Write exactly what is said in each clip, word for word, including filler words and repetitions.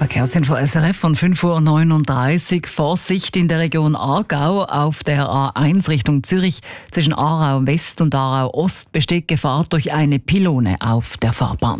Verkehrsinfo S R F von fünf Uhr neununddreißig. Vorsicht in der Region Aargau. Auf der A eins Richtung Zürich zwischen Aarau West und Aarau Ost besteht Gefahr durch eine Pylone auf der Fahrbahn.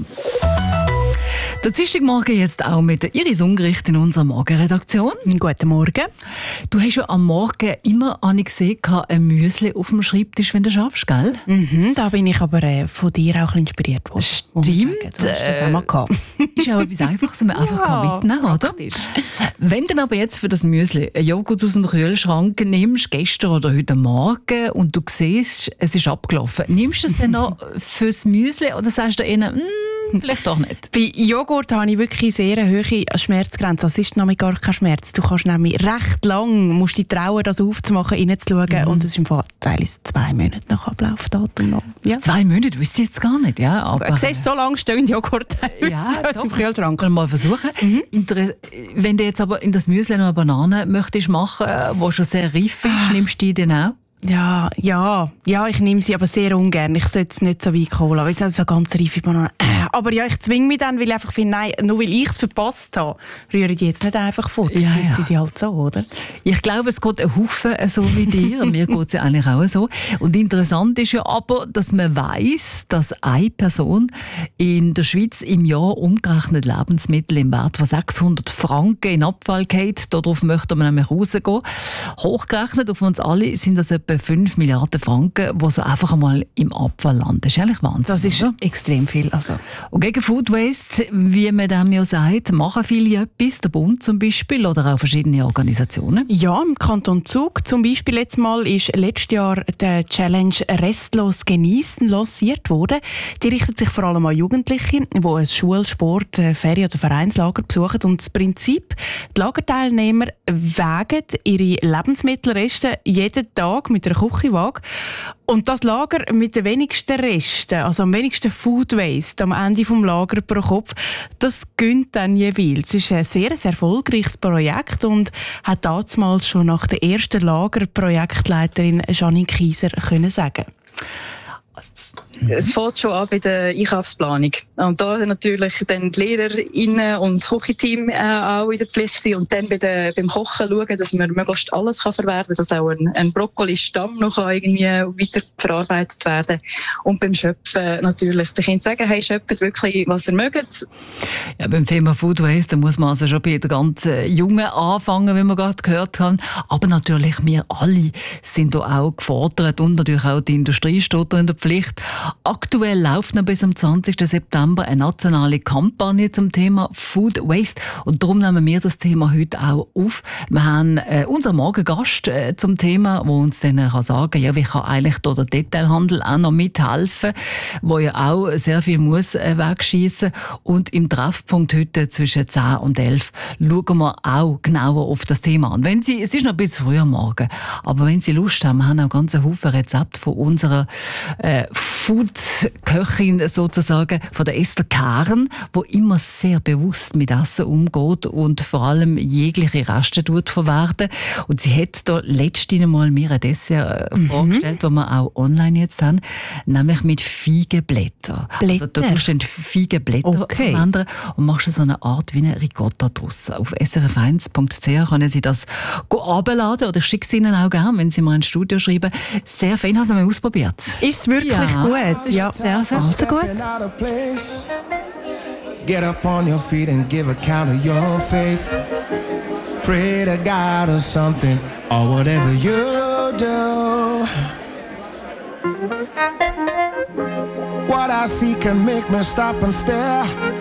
Der Dienstagmorgen jetzt auch mit der Iris Ungericht in unserer Morgenredaktion. Guten Morgen. Du hast ja am Morgen immer an gesehen, ein Müsli auf dem Schreibtisch, wenn du schaffst, gell? Mhm, da bin ich aber äh, von dir auch inspiriert worden. Stimmt. Du hast das auch mal gehabt. Ist auch etwas Einfaches, was man einfach ja, mitnehmen kann, oder? Wenn du aber jetzt für das Müsli einen Joghurt aus dem Kühlschrank nimmst, gestern oder heute Morgen, und du siehst, es ist abgelaufen, nimmst du es dann noch fürs Müsli oder sagst du ihnen, mm, vielleicht doch nicht? Bei Joghurt habe ich wirklich sehr eine hohe Schmerzgrenze. Also es ist nämlich gar kein Schmerz. Du kannst nämlich recht lang, musst dich trauen, das aufzumachen, reinzuschauen. Mhm. Und es ist im Fall teilweise zwei Monate nach Ablaufdatum noch. Ja. Zwei Monate, wüsste ich jetzt gar nicht. Ja, aber, du siehst, so lange stehen Joghurt ja, im Kühlschrank. Das mal versuchen. Mhm. Inter- Wenn du jetzt aber in das Müsli noch eine Banane möchtest machen, die schon sehr reif ist, nimmst du die dann auch? Ja, ja, ja, ich nehme sie aber sehr ungern. Ich sollte es nicht so weit holen, weil es ist so ganz reife Banane. Aber ja, ich zwinge mich dann, weil ich einfach finde, nein, nur weil ich es verpasst habe, rühre ich die jetzt nicht einfach fort. Ja, jetzt ja. sind sie halt so, oder? Ich glaube, es geht ein Haufen so wie dir. Mir geht es ja eigentlich auch so. Und interessant ist ja aber, dass man weiss, dass eine Person in der Schweiz im Jahr umgerechnet Lebensmittel im Wert von sechshundert Franken in Abfall geht. Darauf möchte man nämlich rausgehen. Hochgerechnet auf uns alle sind das etwa fünf Milliarden Franken, die so einfach einmal im Abfall landen. Das ist eigentlich Wahnsinn. Das ist oder? Extrem viel. Also. Und gegen Food Waste, wie man dem ja sagt, machen viele etwas, der Bund zum Beispiel oder auch verschiedene Organisationen. Ja, im Kanton Zug zum Beispiel letztes Mal ist letztes Jahr der Challenge «Restlos genießen» lanciert worden. Die richtet sich vor allem an Jugendliche, die ein Schul-, Sport-, Ferien- oder Vereinslager besuchen. Und das Prinzip, die Lagerteilnehmer wägen ihre Lebensmittelreste jeden Tag mit einer Küchenwaage. Und das Lager mit den wenigsten Resten, also am wenigsten Food Waste am Ende des Lagers pro Kopf, das gönnt dann jeweils. Es ist ein sehr ein erfolgreiches Projekt und hat damals schon nach der ersten Lagerprojektleiterin Janine Kieser können sagen. Es fängt schon an bei der Einkaufsplanung. Und da natürlich dann die LehrerInnen und das Küchenteam äh, auch in der Pflicht sind. Und dann bei der, beim Kochen schauen, dass man möglichst alles kann verwerten kann, dass auch ein, ein Brokkoli-Stamm noch irgendwie weiter verarbeitet werden kann. Und beim Schöpfen natürlich den Kindern sagen, hey, schöpft wirklich, was ihr mögt. Ja, beim Thema Food Waste, da muss man also schon bei der ganzen Jungen anfangen, wie man gerade gehört haben. Aber natürlich, wir alle sind da auch gefordert und natürlich auch die Industrie steht da in der Pflicht. Aktuell läuft noch bis am zwanzigsten September eine nationale Kampagne zum Thema Food Waste und darum nehmen wir das Thema heute auch auf. Wir haben äh, unseren Morgengast äh, zum Thema, der uns dann kann sagen, ja, wie kann eigentlich da der Detailhandel auch noch mithelfen, wo ja auch sehr viel muss äh, wegschiessen. Und im Treffpunkt heute zwischen zehn und elf schauen wir auch genauer auf das Thema an. Wenn Sie, es ist noch ein bisschen früh am Morgen, aber wenn Sie Lust haben, wir haben auch ganz einen Haufen Rezepte von unserer äh, Food-Köchin sozusagen, von der Esther Karen, die immer sehr bewusst mit Essen umgeht und vor allem jegliche Reste verwerten. Und sie hat da letztens mal mir ein Dessert mhm. vorgestellt, das wir auch online jetzt haben, nämlich mit Feigenblättern. Blätter? Also, da tust du dann Feigenblätter okay. verändern und machst so eine Art wie eine Ricotta draus. Auf s r f eins punkt c h können Sie das herunterladen oder ich schicke es Ihnen auch gerne, wenn Sie mal ein Studio schreiben. Sehr fein, haben Sie mal ausprobiert. Ist es wirklich ja. gut? Ja, sehr, sehr, sehr gut. Get up on your feet and give account of your faith. Pray to God or something, or whatever you do. What I see can make me stop and stare.